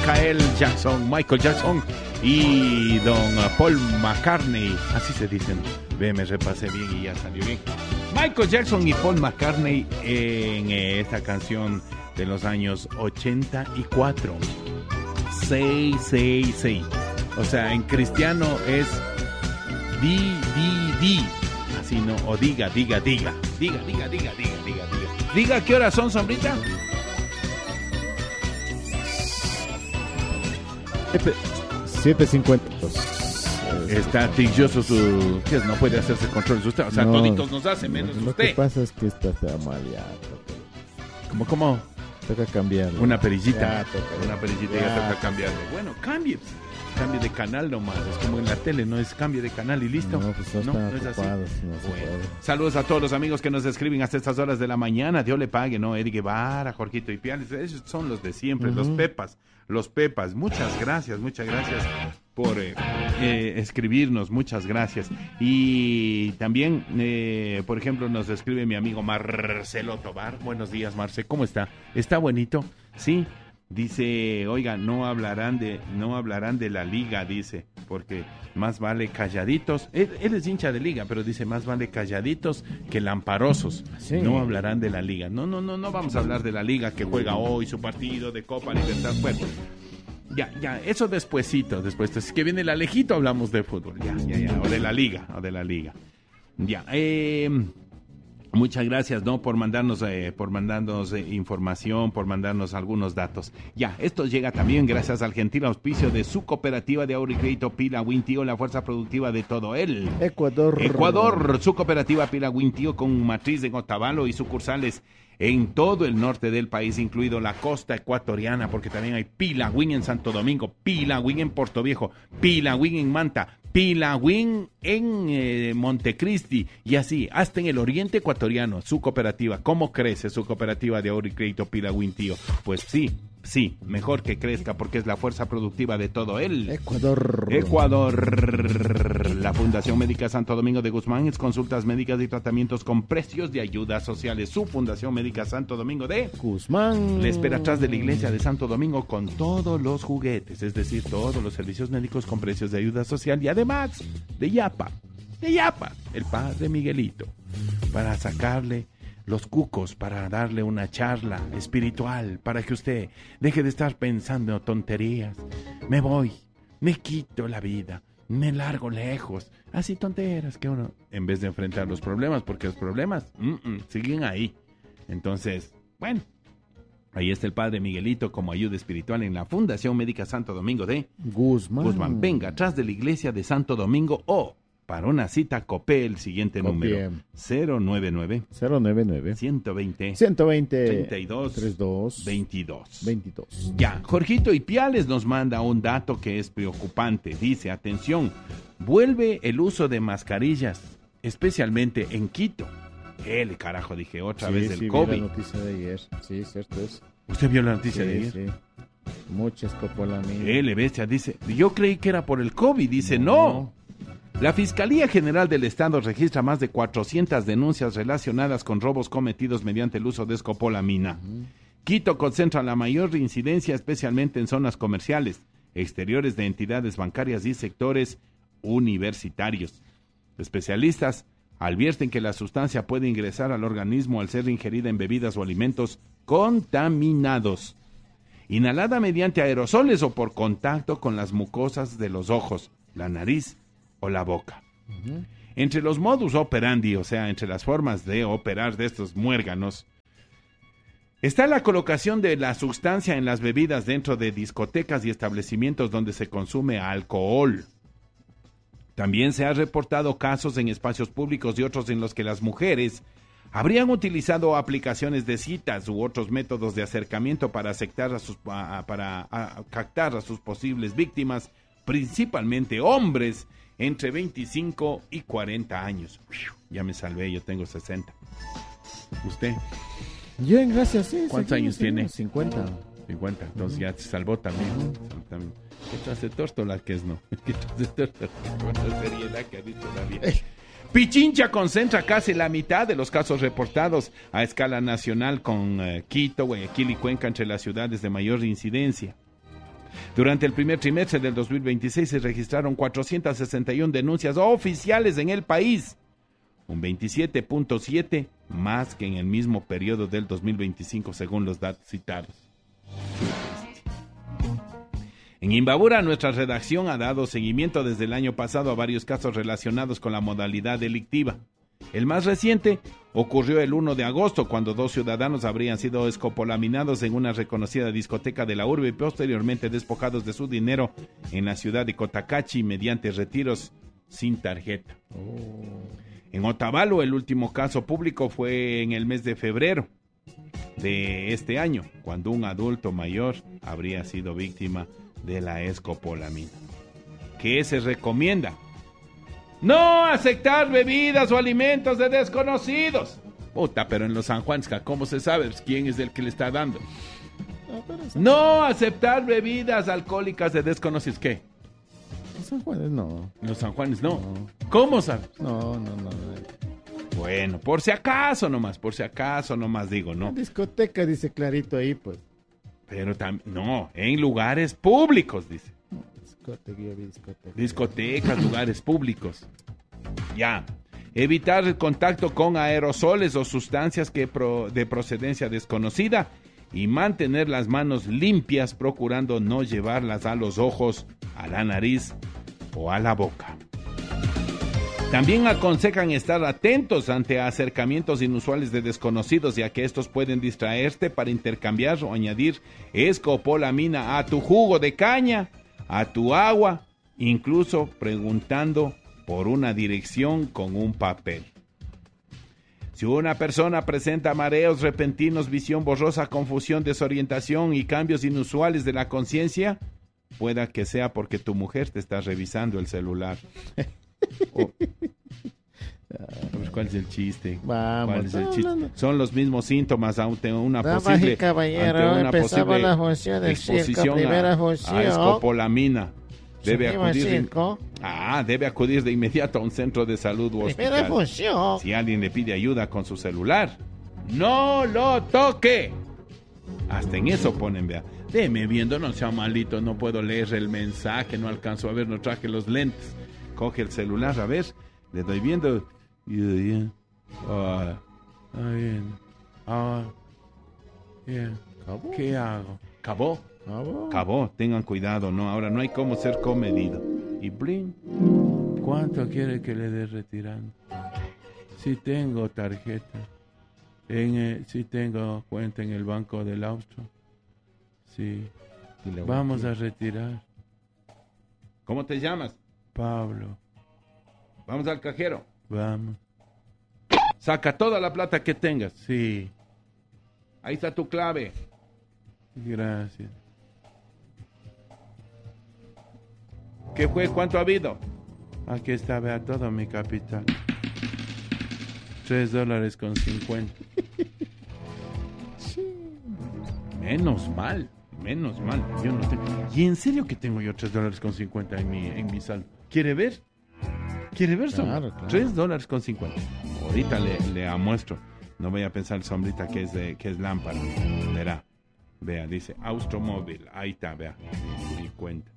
Michael Jackson y don Paul McCartney, así se dicen. Ve, me repasé bien y ya salió bien. Michael Jackson y Paul McCartney en esta canción de los años 84. Say. O sea, en cristiano es di. Así no, o diga. Diga, ¿qué horas son, Sombrita? 7:52. Está tigioso su... ¿Qué es? No puede hacerse control de usted. O sea, no, toditos nos hace, menos lo usted. Lo que pasa es que está mal ya. ¿Cómo? Toca cambiarlo. Una perillita. Ya toca cambiarle. Bueno, cambie de canal nomás. Es como en la tele, no es cambie de canal y listo. No, pues no es así. Bueno. Saludos a todos los amigos que nos escriben hasta estas horas de la mañana. Dios le pague, ¿no? Eddie Guevara, Jorgito y Piales. Esos son los de siempre, los Pepas. Muchas gracias por escribirnos, muchas gracias. Y también, por ejemplo, nos escribe mi amigo Marcelo Tobar. Buenos días, Marce, ¿cómo está? ¿Está bonito? Sí. Dice, oiga, no hablarán de la liga, dice, porque más vale calladitos. Él es hincha de liga, pero dice, más vale calladitos que lamparosos. Sí. No hablarán de la liga. No vamos a hablar de la liga que juega hoy, su partido de Copa Libertad. Bueno, ya, eso despuesito. Es que viene el Alejito, hablamos de fútbol. Ya, o de la liga. Ya, muchas gracias, ¿no? Por mandarnos información, por mandarnos algunos datos. Ya, esto llega también gracias al gentil auspicio de su cooperativa de ahorro y crédito Pila Wintío, la fuerza productiva de todo el Ecuador. Su cooperativa Pila Wintío con matriz en Otavalo y sucursales en todo el norte del país, incluido la costa ecuatoriana, porque también hay Pilagüín en Santo Domingo, Pilagüín en Portoviejo, Pilagüín en Manta, Pilagüín en Montecristi, y así, hasta en el oriente ecuatoriano, su cooperativa. ¿Cómo crece su cooperativa de ahorro y crédito Pilagüín, tío? Pues sí, mejor que crezca, porque es la fuerza productiva de todo el Ecuador. La Fundación Médica Santo Domingo de Guzmán es consultas médicas y tratamientos con precios de ayudas sociales. Su Fundación Médica Santo Domingo de Guzmán le espera atrás de la iglesia de Santo Domingo con todos los juguetes, es decir, todos los servicios médicos con precios de ayuda social, y además de Yapa, el padre Miguelito, para sacarle los cucos, para darle una charla espiritual, para que usted deje de estar pensando en tonterías. Me voy, me quito la vida, me largo lejos, así tonteras que uno, en vez de enfrentar los problemas, porque los problemas siguen ahí. Entonces, bueno, ahí está el padre Miguelito como ayuda espiritual en la Fundación Médica Santo Domingo de Guzmán. Venga, atrás de la iglesia de Santo Domingo o para una cita, copé el siguiente número: 099 120 32 22. Ya, Jorgito Ipiales nos manda un dato que es preocupante. Dice, atención, vuelve el uso de mascarillas, especialmente en Quito. Carajo, dije otra vez del COVID. Vi la noticia de ayer. Sí, cierto es. ¿Usted vio la noticia de ayer? Sí. Mucha escopolamina. Bestia, dice, yo creí que era por el COVID. Dice, no. La Fiscalía General del Estado registra más de 400 denuncias relacionadas con robos cometidos mediante el uso de escopolamina. Quito concentra la mayor incidencia, especialmente en zonas comerciales, exteriores de entidades bancarias y sectores universitarios. Especialistas advierten que la sustancia puede ingresar al organismo al ser ingerida en bebidas o alimentos contaminados, inhalada mediante aerosoles o por contacto con las mucosas de los ojos, la nariz o la boca. Entre los modus operandi, o sea, entre las formas de operar de estos muérganos, está la colocación de la sustancia en las bebidas dentro de discotecas y establecimientos donde se consume alcohol. También se han reportado casos en espacios públicos y otros en los que las mujeres habrían utilizado aplicaciones de citas u otros métodos de acercamiento para captar a sus posibles víctimas, principalmente hombres entre 25 y 40 años. Ya me salvé, yo tengo 60. ¿Usted? Bien, gracias. Sí, ¿cuántos años tiene? 50. 50, entonces ya se salvó también. ¿Qué clase de tórtola que es, no? ¿Qué clase de tórtola? ¿Cuánta seriedad que ha dicho David? Pichincha concentra casi la mitad de los casos reportados a escala nacional, con Quito, Guayaquil y Cuenca entre las ciudades de mayor incidencia. Durante el primer trimestre del 2026 se registraron 461 denuncias oficiales en el país, un 27.7 más que en el mismo periodo del 2025, según los datos citados. En Imbabura, nuestra redacción ha dado seguimiento desde el año pasado a varios casos relacionados con la modalidad delictiva. El más reciente ocurrió el 1 de agosto, cuando 2 ciudadanos habrían sido escopolaminados en una reconocida discoteca de la urbe y posteriormente despojados de su dinero en la ciudad de Cotacachi mediante retiros sin tarjeta. En Otavalo, el último caso público fue en el mes de febrero de este año, cuando un adulto mayor habría sido víctima de la escopolamina. ¿Qué se recomienda? No aceptar bebidas o alimentos de desconocidos. Puta, pero en los San Juanes, ¿cómo se sabe quién es el que le está dando? No aceptar bebidas alcohólicas de desconocidos. ¿Qué? Los San Juanes no. Los San Juanes no. ¿Cómo sabes? No. Bueno, por si acaso nomás digo, ¿no? La discoteca dice clarito ahí, pues. Pero no, en lugares públicos, dice. Discotecas, lugares públicos. Ya. Evitar el contacto con aerosoles o sustancias de procedencia desconocida y mantener las manos limpias, procurando no llevarlas a los ojos, a la nariz o a la boca. También aconsejan estar atentos ante acercamientos inusuales de desconocidos, ya que estos pueden distraerte para intercambiar o añadir escopolamina a tu jugo de caña, a tu agua, incluso preguntando por una dirección con un papel. Si una persona presenta mareos repentinos, visión borrosa, confusión, desorientación y cambios inusuales de la conciencia, pueda que sea porque tu mujer te está revisando el celular. ¿Cuál es el chiste? Vamos, ¿Cuál es el chiste? No. Son los mismos síntomas ante una posible, ante una posible la función del exposición primera a función. escopolamina. Debe acudir de inmediato a un centro de salud o hospital. Si alguien le pide ayuda con su celular, no lo toque. Hasta en eso ponen, vea. Deme viendo, no sea malito, no puedo leer el mensaje, no alcanzo a ver, no traje los lentes. Coge el celular, a ver, le doy viendo. Bien. ¿Qué hago? Acabó. Tengan cuidado, no. Ahora no hay cómo ser comedido. Y blin. ¿Cuánto quiere que le dé retirando? Si tengo tarjeta. Si tengo cuenta en el Banco del Austro. Sí. Vamos a retirar. ¿Cómo te llamas? Pablo. Vamos al cajero. Vamos. Saca toda la plata que tengas. Sí. Ahí está tu clave. Gracias. ¿Qué fue? ¿Cuánto ha habido? Aquí está, vea todo mi capital. $3.50. Menos mal. Yo no tengo. ¿Y en serio que tengo yo $3.50 en mi saldo? ¿Quiere ver? Claro. $3.50. Ahorita le muestro. No voy a pensar, sombrita, que es lámpara. Verá. Vea, dice Austromóvil. Ahí está, vea. Mi cuenta.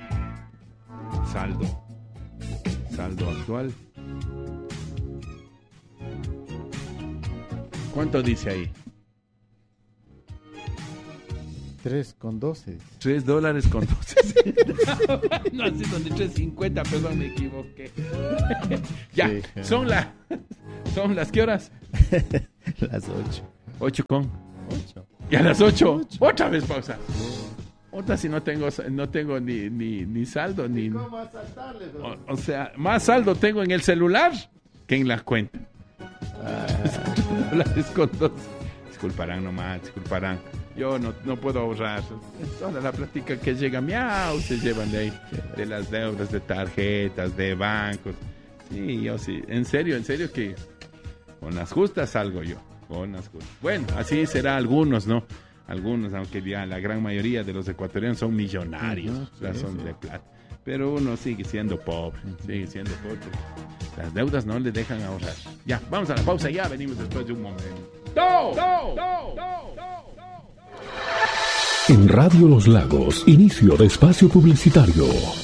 Saldo actual. ¿Cuánto dice ahí? $3.12. $3.12. No, así son de 3.50, perdón, me equivoqué. Ya, sí. Son las ¿qué horas? Las 8. 8 con. 8. Y a las 8. Otra vez pausa. Otra si no tengo ni saldo ni. ¿Cómo asaltarle? O sea, más saldo tengo en el celular que en la cuenta. $3.12. Disculparán. Yo no puedo ahorrar. Toda la plática que llega, se llevan de ahí. De las deudas de tarjetas, de bancos. Sí, yo sí. En serio que con las justas salgo yo. Bueno, así será algunos, ¿no? Algunos, aunque ya la gran mayoría de los ecuatorianos son millonarios. Son de plata. Pero uno sigue siendo pobre. Las deudas no le dejan ahorrar. Ya, vamos a la pausa. Ya venimos después de un momento. En Radio Los Lagos, inicio de espacio publicitario.